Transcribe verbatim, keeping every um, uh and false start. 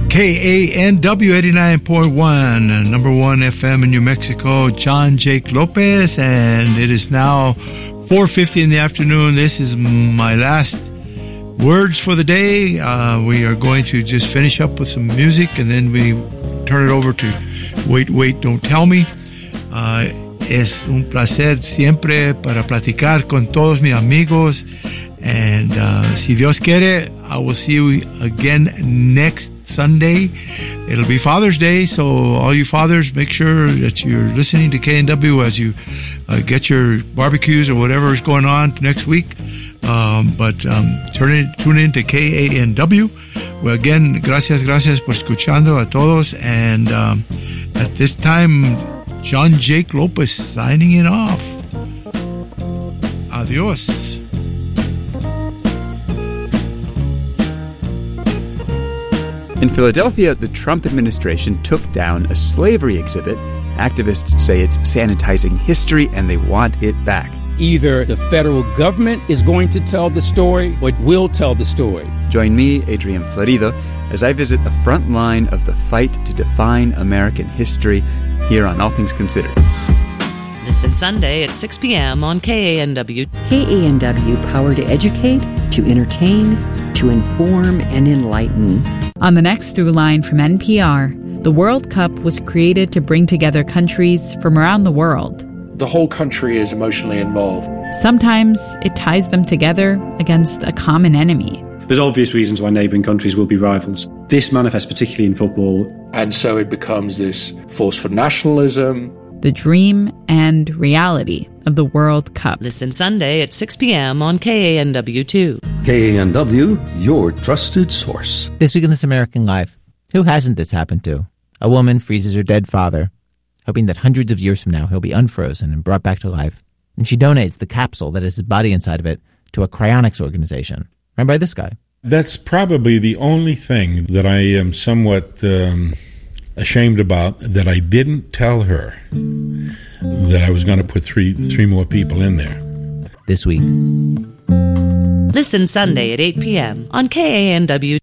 K A N W eighty-nine point one, number one F M in New Mexico, John Jake Lopez, and it is now four fifty in the afternoon. This is my last words for the day. Uh, we are going to just finish up with some music, and then we turn it over to Wait, Wait, Don't Tell Me. Uh, es un placer siempre para platicar con todos mis amigos. And uh, si Dios quiere, I will see you again next Sunday. It'll be Father's Day, so all you fathers, make sure that you're listening to K N W as you uh, get your barbecues or whatever is going on next week. Um, but um, turn in, tune in to K A N W. Well, again, gracias, gracias por escuchando a todos. And um, at this time, John Jake Lopez signing it off. Adios. In Philadelphia, the Trump administration took down a slavery exhibit. Activists say it's sanitizing history and they want it back. Either the federal government is going to tell the story or it will tell the story. Join me, Adrian Florido, as I visit the front line of the fight to define American history here on All Things Considered. Listen Sunday at six p.m. on K A N W. K A N W, power to educate, to entertain, to inform, and enlighten. On the next through line from N P R, the World Cup was created to bring together countries from around the world. The whole country is emotionally involved. Sometimes it ties them together against a common enemy. There's obvious reasons why neighbouring countries will be rivals. This manifests particularly in football. And so it becomes this force for nationalism. The dream and reality of the World Cup. Listen Sunday at six p.m. on K A N W two. K A N W, your trusted source. This week in This American Life, who hasn't this happened to? A woman freezes her dead father, hoping that hundreds of years from now he'll be unfrozen and brought back to life. And she donates the capsule that has his body inside of it to a cryonics organization run by this guy. That's probably the only thing that I am somewhat um, ashamed about, that I didn't tell her that I was going to put three three more people in there. This week. Listen Sunday at eight p.m. on K A N W.